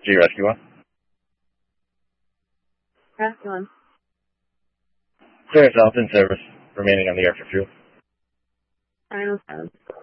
G Rescue 1. Rescue 1. Clear south in service. Remaining on the air for fuel. 907.